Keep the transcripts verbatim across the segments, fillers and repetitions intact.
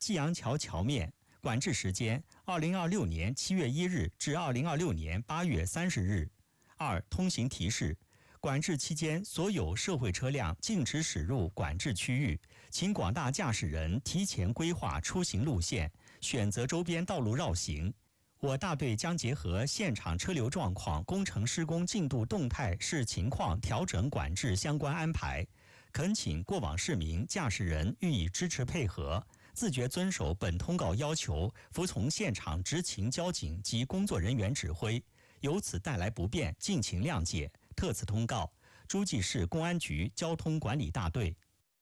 济阳桥桥面，管制时间二零二六年七月一日至二零二六年八月三十日。二、通行提示：管制期间，所有社会车辆禁止驶入管制区域，请广大驾驶人提前规划出行路线，选择周边道路绕行。我大队将结合现场车流状况、工程施工进度动态视情况调整管制相关安排，恳请过往市民、驾驶人予以支持配合，自觉遵守本通告要求，服从现场执勤交警及工作人员指挥。由此带来不便，敬请谅解。特此通告：诸暨市公安局交通管理大队。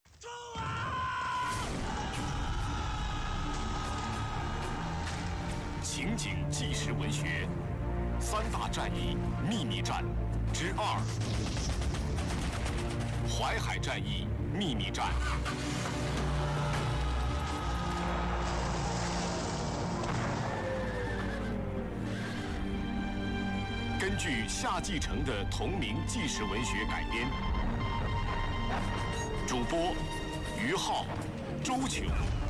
情景纪实文学三大战役秘密战之二：淮海战役秘密战。根据夏季承的同名纪实文学改编，主播于浩、周琼。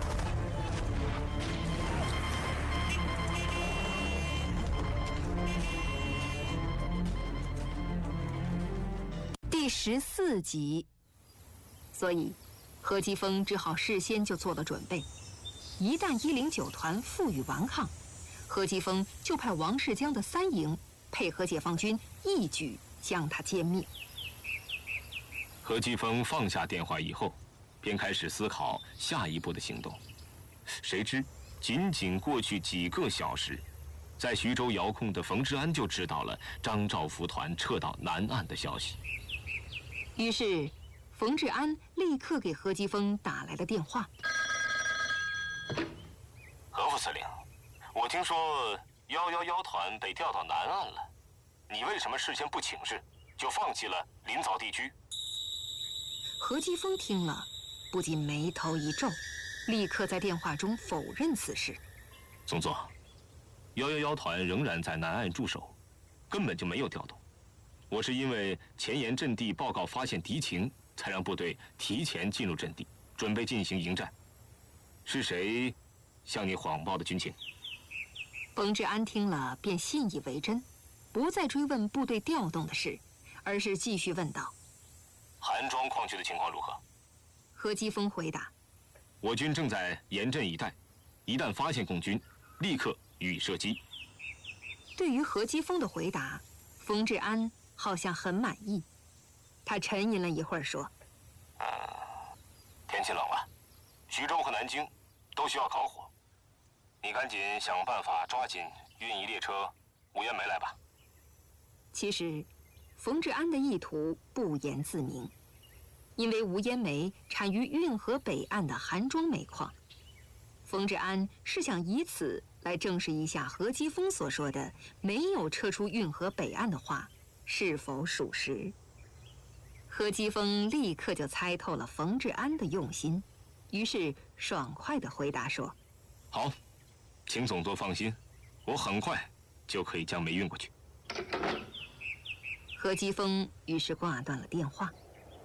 第十四集。所以何基峰只好事先就做了准备，一旦一零九团负隅顽抗，何基峰就派王世江的三营配合解放军一举将他歼灭。 何基峰放下电话以后，便开始思考下一步的行动。谁知仅仅过去几个小时，在徐州遥控的冯治安就知道了张兆福团撤到南岸的消息。 于是冯治安立刻给何基峰打来了电话。 何副司令，我听说一一一团被调到南岸了，你为什么事先不请示，就放弃了临枣地区？ 何基峰听了，不禁眉头一皱，立刻在电话中否认此事。 总座，一一一团仍然在南岸驻守，根本就没有调动。我是因为前沿阵地报告发现敌情，才让部队提前进入阵地，准备进行迎战。是谁向你谎报的军情？ 冯治安听了便信以为真，不再追问部队调动的事，而是继续问道： 韩庄矿区的情况如何？ 何基峰回答： 我军正在严阵以待，一旦发现共军，立刻予以射击。 对于何基峰的回答，冯治安好像很满意。他沉吟了一会儿说： 嗯，天气冷了，徐州和南京都需要烤火，你赶紧想办法抓紧运一列车无烟煤来吧。 其实冯治安的意图不言自明，因为无烟煤产于运河北岸的韩庄煤矿。冯治安是想以此来证实一下何基峰所说的没有撤出运河北岸的话是否属实。何基峰立刻就猜透了冯治安的用心，于是爽快地回答说： 好，请总座放心，我很快就可以将煤运过去。 何基峰于是挂断了电话。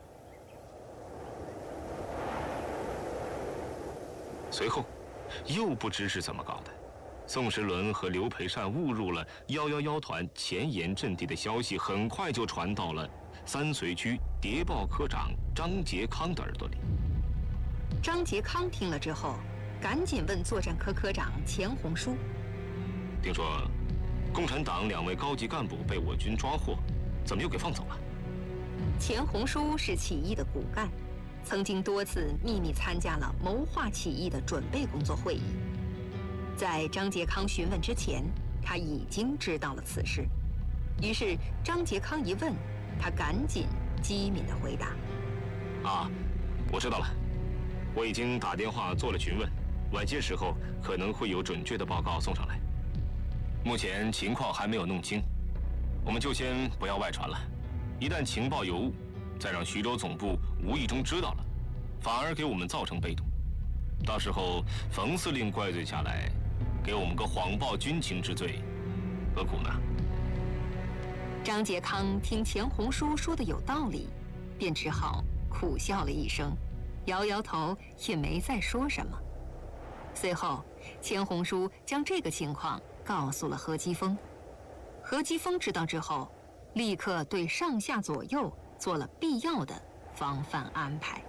随后又不知是怎么搞的，宋时轮和刘培善误入了一一一团前沿阵地的消息，很快就传到了三绥区谍报科长张杰康的耳朵里。 张杰康听了之后，赶紧问作战科科长钱红书： 听说共产党两位高级干部被我军抓获，怎么又给放走了？ 钱红书是起义的骨干，曾经多次秘密参加了谋划起义的准备工作会议。在张杰康询问之前，他已经知道了此事。于是张杰康一问，他赶紧机敏地回答： 啊，我知道了，我已经打电话做了询问，晚些时候可能会有准确的报告送上来。目前情况还没有弄清，我们就先不要外传了，一旦情报有误，再让徐州总部无意中知道了，反而给我们造成被动，到时候冯司令怪罪下来，给我们个谎报军情之罪，何苦呢？ 张杰康听钱红书说的有道理，便只好苦笑了一声，摇摇头，也没再说什么。 随后，钱红书将这个情况告诉了何基沣。何基沣知道之后，立刻对上下左右做了必要的防范安排。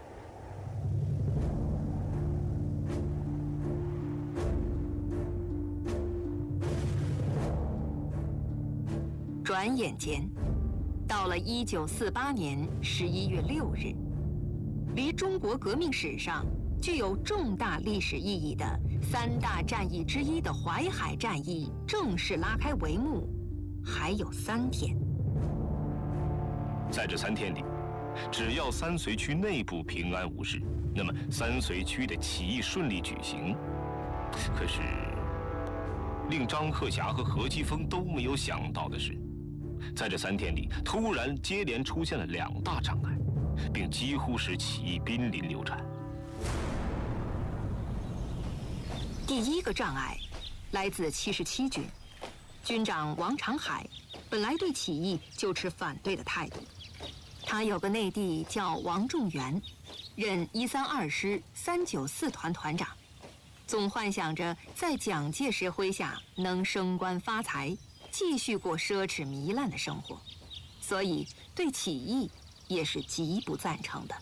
转眼间，到了一九四八年十一月六日，离中国革命史上具有重大历史意义的三大战役之一的淮海战役正式拉开帷幕，还有三天。 在这三天里，只要三绥区内部平安无事，那么三绥区的起义顺利举行。可是，令张鹤霞和何基沣都没有想到的是，在这三天里，突然接连出现了两大障碍，并几乎使起义濒临流产。 第一个障碍来自七十七军，军长王长海本来对起义就持反对的态度。他有个内弟叫王仲元，任一三二师三九四团团长，总幻想着在蒋介石麾下能升官发财，继续过奢侈糜烂的生活，所以对起义也是极不赞成的。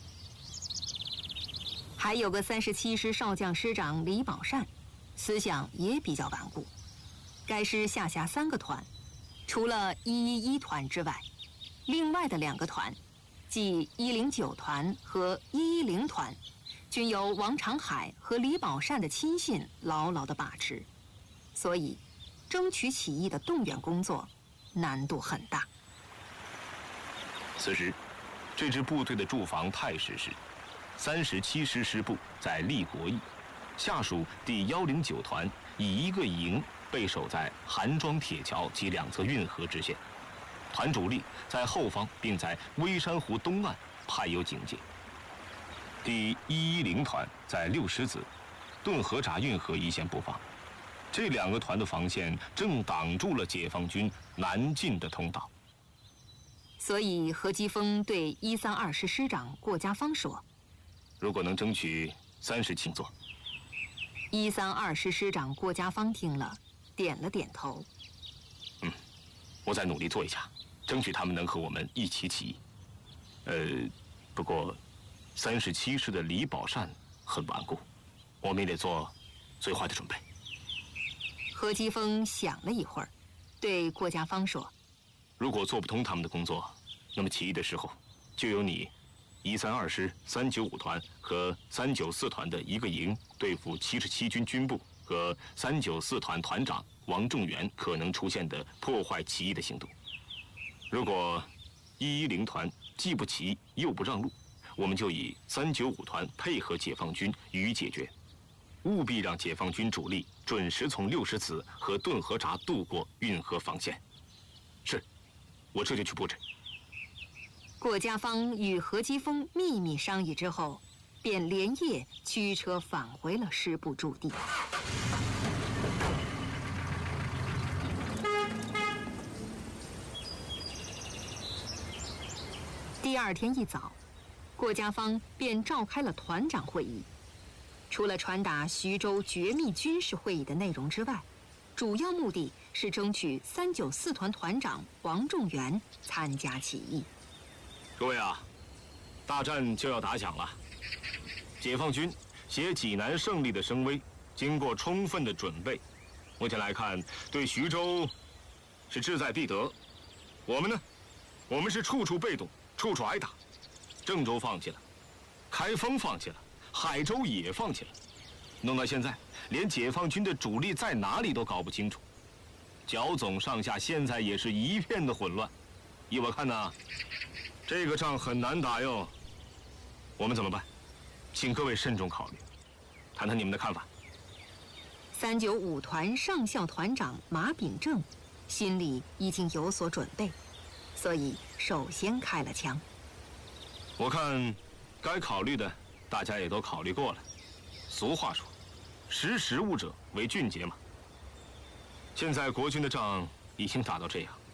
还有个三十七师少将师长李宝善，思想也比较顽固。该师下辖三个团，除了一一一团之外，另外的两个团，即一零九团和一一零团，均由王长海和李宝善的亲信牢牢地把持，所以争取起义的动员工作难度很大。 此时，这支部队的驻防太师是三十七师师部在立国驿，下属第幺零九团以一个营备守在韩庄铁桥及两侧运河支线，团主力在后方，并在微山湖东岸派有警戒。第一一零团在六石子、顿河闸运河一线布防，这两个团的防线正挡住了解放军南进的通道。 所以何基沣对一三二师师长郭家芳说：“ 如果能争取三十请坐。” 一三二师师长郭家芳听了，点了点头。 嗯，我再努力做一下，争取他们能和我们一起起义。呃，不过，三十七师的李宝善很顽固，我们也得做最坏的准备。 何基沣想了一会儿，对郭家芳说：“ 如果做不通他们的工作，那么起义的时候，就由你一三二师三九五团和三九四团的一个营对付七十七军军部和三九四团团长王仲元可能出现的破坏起义的行动。如果一一零团既不起义又不让路，我们就以三九五团配合解放军予以解决，务必让解放军主力准时从六石子和顿河闸渡过运河防线。是，我这就去布置。” 郭家芳与何基沣秘密商议之后，便连夜驱车返回了师部驻地。第二天一早，郭家芳便召开了团长会议。除了传达徐州绝密军事会议的内容之外，主要目的是争取三九四团团长王仲元参加起义。 各位啊，大战就要打响了。解放军携济南胜利的声威，经过充分的准备，目前来看，对徐州是志在必得。我们呢，我们是处处被动，处处挨打。郑州放弃了，开封放弃了，海州也放弃了，弄到现在，连解放军的主力在哪里都搞不清楚。剿总上下现在也是一片的混乱。依我看呢，这个仗很难打哟。我们怎么办？请各位慎重考虑，谈谈你们的看法。 三九五团上校团长马秉正心里已经有所准备，所以首先开了枪。 我看，该考虑的大家也都考虑过了。俗话说，识时务者为俊杰嘛。现在国军的仗已经打到这样，